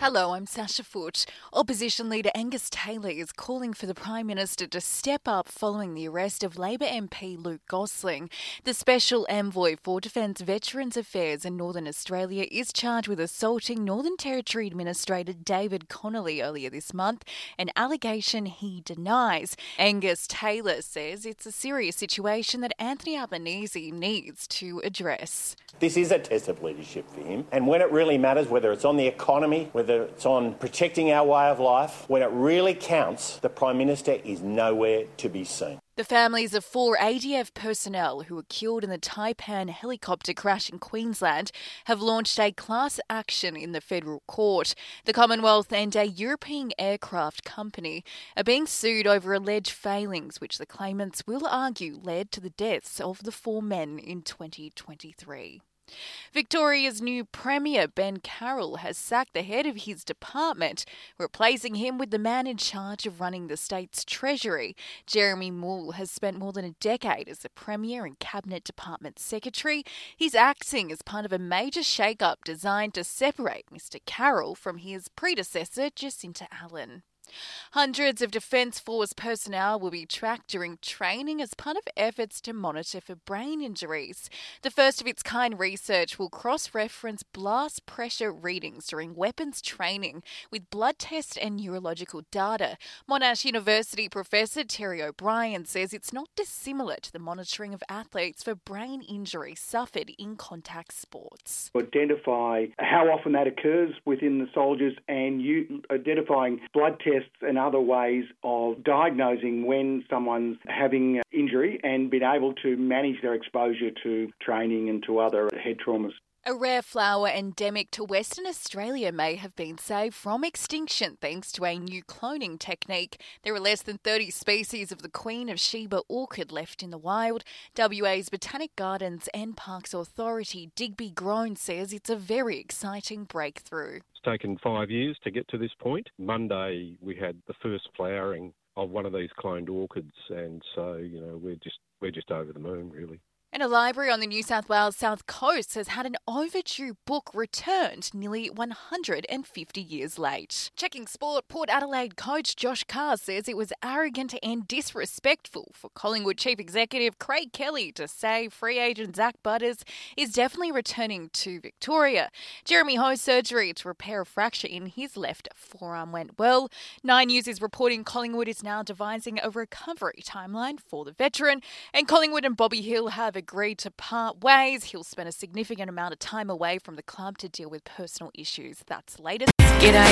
Hello, I'm Sasha Foote. Opposition leader Angus Taylor is calling for the Prime Minister to step up following the arrest of Labor MP Luke Gosling. The Special Envoy for Defence Veterans Affairs in Northern Australia is charged with assaulting Northern Territory Administrator David Connolly earlier this month, an allegation he denies. Angus Taylor says it's a serious situation that Anthony Albanese needs to address. This is a test of leadership for him, and when it really matters, whether it's on the economy, whether it's on protecting our way of life, when it really counts, the Prime Minister is nowhere to be seen. The families of 4 ADF personnel who were killed in the Taipan helicopter crash in Queensland have launched a class action in the federal court. The Commonwealth and a European aircraft company are being sued over alleged failings, which the claimants will argue led to the deaths of the 4 men in 2023. Victoria's new Premier, Ben Carroll, has sacked the head of his department, replacing him with the man in charge of running the state's treasury. Jeremy Moule has spent more than a decade as the Premier and Cabinet Department Secretary. He's acting as part of a major shake-up designed to separate Mr Carroll from his predecessor, Jacinta Allen. Hundreds of Defence Force personnel will be tracked during training as part of efforts to monitor for brain injuries. The first of its kind research will cross-reference blast pressure readings during weapons training with blood test and neurological data. Monash University Professor Terry O'Brien says it's not dissimilar to the monitoring of athletes for brain injury suffered in contact sports. Identify how often that occurs within the soldiers and identifying blood tests and other ways of diagnosing when someone's having injury and being able to manage their exposure to training and to other head traumas. A rare flower endemic to Western Australia may have been saved from extinction thanks to a new cloning technique. There are less than 30 species of the Queen of Sheba orchid left in the wild. WA's Botanic Gardens and Parks Authority Digby Grown says it's a very exciting breakthrough. It's taken 5 years to get to this point. Monday we had the first flowering of one of these cloned orchids, and so we're just over the moon, really. And a library on the New South Wales South Coast has had an overdue book returned nearly 150 years late. Checking sport, Port Adelaide coach Josh Carr says it was arrogant and disrespectful for Collingwood Chief Executive Craig Kelly to say free agent Zach Butters is definitely returning to Victoria. Jeremy Ho's surgery to repair a fracture in his left forearm went well. 9 News is reporting Collingwood is now devising a recovery timeline for the veteran, and Collingwood and Bobby Hill have agreed to part ways. He'll spend a significant amount of time away from the club to deal with personal issues. That's the latest. G'day.